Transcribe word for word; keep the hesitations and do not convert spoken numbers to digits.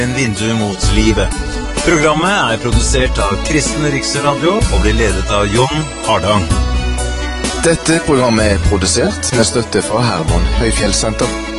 En vindu mot livet. Programmet er produsert av Kristen Riksradio og blir ledet av Jon Hardang. Dette programmet er produsert med støtte fra Herman Høyfjellssenter.